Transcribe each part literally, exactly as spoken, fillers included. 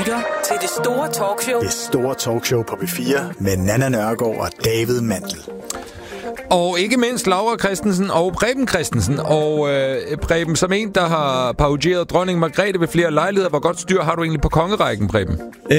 Til det store talkshow. Det store talkshow på B fire med Nanna Nørgaard og David Mandel. Og ikke mindst Laura Christensen og Preben Christensen. Og øh, Preben, som en, der har parodieret dronning Margrethe ved flere lejligheder, hvor godt styr har du egentlig på kongerækken, Preben?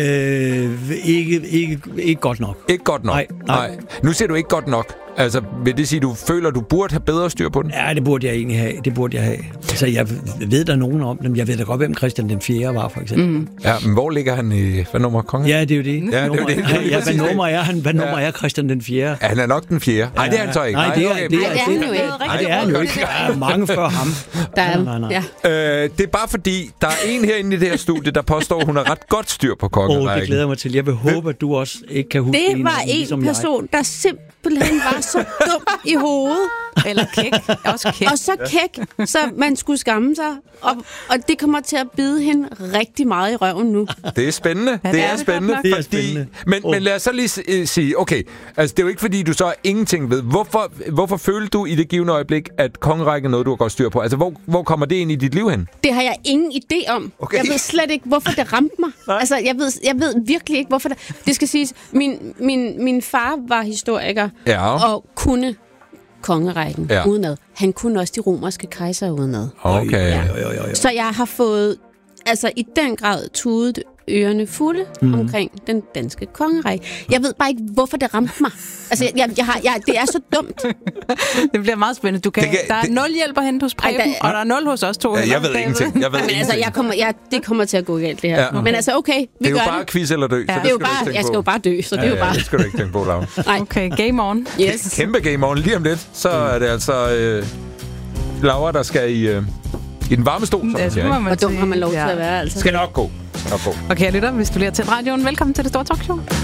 Øh, ikke, ikke, ikke godt nok. Ikke godt nok? Nej, nej. nej. Nu siger du ikke godt nok. Altså, vil det sige, du føler, du burde have bedre styr på den? Ja, det burde jeg egentlig have. Det burde jeg have. Altså, jeg ved der nogen om dem. Jeg ved da godt, hvem Christian den fjerde var, for eksempel. Mm. Ja, men hvor ligger han i... Hvad nummer kongen? Ja, det er jo det. Ja, det er jo det. Ja, ja, hvad nummer er han? Hvad nummer ja. er Christian den fjerde? Ja, han er nok den fjerde. Nej, det er han så ikke. Nej, det er, okay. det er, Ej, det er han jo ikke. Nej, det er han jo ikke. Der er mange før ham. Der er, nej, nej, nej. Ja. Øh, det er bare fordi, der er en herinde i det her studie, der påstår, hun har ret godt styr på kongerækken. Åh, oh, det glæder mig til. Jeg vil håbe, at du også ikke kan huske det. Det var en, ligesom person, jeg. der simpelthen var så dum i hovedet. Eller kæk. Også kæk. Og så kæk, så man skulle skamme sig. Og, og det kommer til at bide hende rigtig meget i røven nu. Det er spændende. Ja, det, det er spændende. Det er fordi, spændende. Men, oh. men lad os så lige uh, sige, okay, altså det er jo ikke fordi, du så ingenting ved. Hvorfor, hvorfor følte du i det givende øjeblik, at kongerækken er noget, du har godt styr på? Altså, hvor, hvor kommer det ind i dit liv hen? Det har jeg ingen idé om. Okay. Jeg ved slet ikke, hvorfor det ramte mig. Nej. Altså, jeg ved, jeg ved virkelig ikke, hvorfor det... Det skal siges, min, min, min far var historiker ja. og kunne kongerækken ja. udenad. Han kunne også de romerske kejser udenad. Okay. Ja. Så jeg har fået, altså i den grad tudet ørerne fulde mm. omkring den danske kongerække. Jeg ved bare ikke, hvorfor det ramte mig. Altså, jeg, jeg har, jeg, det er så dumt. Det bliver meget spændende. Du kan, kan, der er det... nul hjælp at hente hos Preben, Ej, der, og der er nul hos os to. Ja, jeg ved ingenting. Jeg ved Men altså, jeg kommer, jeg, det kommer til at gå galt, det her. Ja. Men altså, okay, vi det er jo gør bare det. quiz eller dø. Ja. Så det det er jo bare, jeg skal jo bare dø, så det ja, er jo bare... Ja, det skal du ikke tænke på, Laura. Okay, game on. Yes. Kæmpe game on. Lige om lidt, så er det altså øh, Laura, der skal i, øh, i den varme stol. Ja, siger, hvor dum har man lov til ja. at være, altså. Skal nok gå. Skal nok gå. Okay, lytter, hvis du lige har tændt radioen, velkommen til det store talkshow.